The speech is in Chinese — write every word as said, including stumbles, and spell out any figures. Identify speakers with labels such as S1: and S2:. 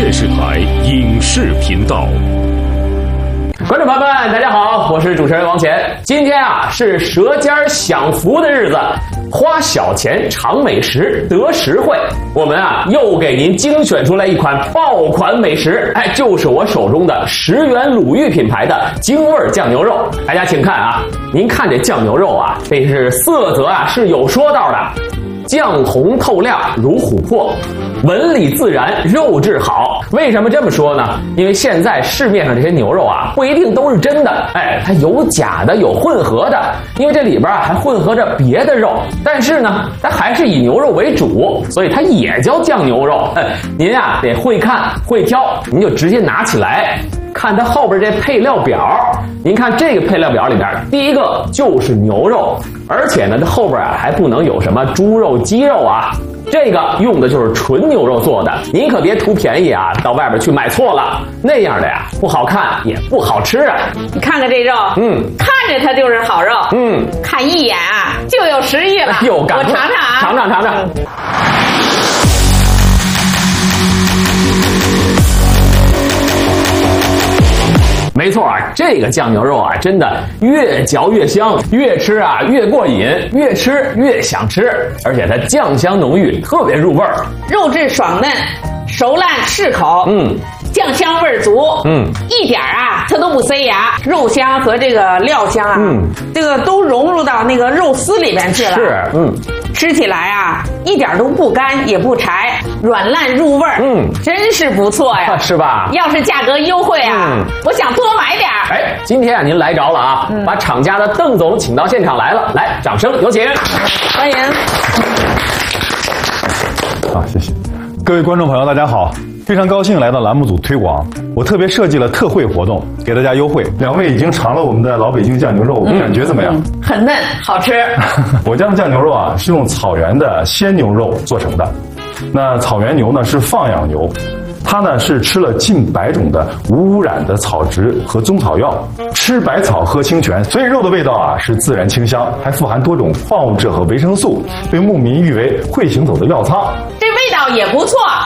S1: 电视台影视频道。
S2: 观众朋友们，大家好，我是主持人王乾。今天啊是舌尖享福的日子，花小钱尝美食得实惠。我们啊又给您精选出来一款爆款美食，哎，就是我手中的十元鲁豫品牌的京味酱牛肉。大家请看啊，您看这酱牛肉啊，这是色泽啊是有说道的。酱红透亮如琥珀，纹理自然，肉质好。为什么这么说呢？因为现在市面上这些牛肉啊，不一定都是真的，哎，它有假的，有混合的，因为这里边啊还混合着别的肉。但是呢，它还是以牛肉为主，所以它也叫酱牛肉。哎，您啊得会看会挑，您就直接拿起来。看它后边这配料表，您看这个配料表里边，第一个就是牛肉，而且呢，它后边啊还不能有什么猪肉、鸡肉啊，这个用的就是纯牛肉做的。您可别图便宜啊，到外边去买错了，那样的呀不好看也不好吃啊。
S3: 你看看这肉，嗯，看着它就是好肉，嗯，看一眼啊就有食欲了。
S2: 有感，
S3: 我尝尝啊，
S2: 尝尝尝尝。嗯没错啊，这个酱牛肉啊，真的越嚼越香，越吃啊越过瘾，越吃越想吃，而且它酱香浓郁，特别入味儿，
S3: 肉质爽嫩，熟烂适口，嗯，酱香味儿足，嗯，一点啊它都不塞牙，肉香和这个料香啊，嗯，这个都融入到那个肉丝里面去了，
S2: 是，嗯。
S3: 吃起来啊，一点都不干也不柴，软烂入味儿，嗯，真是不错呀，
S2: 是吧？
S3: 要是价格优惠啊，嗯、我想多买点儿。
S2: 哎，今天啊您来着了啊，嗯、把厂家的邓总请到现场来了，来，掌声有请，
S3: 欢迎。
S4: 好，谢谢各位观众朋友，大家好。非常高兴来到栏目组推广，我特别设计了特惠活动，给大家优惠。两位已经尝了我们的老北京酱牛肉，嗯、感觉怎么样？
S3: 嗯、很嫩，好吃。
S4: 我家的酱牛肉啊，是用草原的鲜牛肉做成的。那草原牛呢是放养牛，它呢是吃了近百种的无污染的草植和中草药，吃百草喝清泉，所以肉的味道啊是自然清香，还富含多种矿物质和维生素，被牧民誉为会行走的药仓。
S3: 这味道也不错。